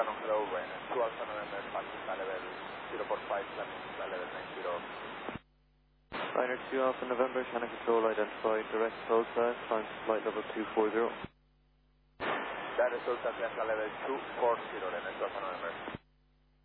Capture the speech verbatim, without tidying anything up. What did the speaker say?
Sierra Hello, Ryanair two Alpha November, passing by level zero four five, landing by level nine zero. Ryanair two Alpha November, Shannon Control identified, direct Tulsa, climb to flight level two four zero. That is Tulsa, Sierra level two four zero, Ryanair two Alpha November.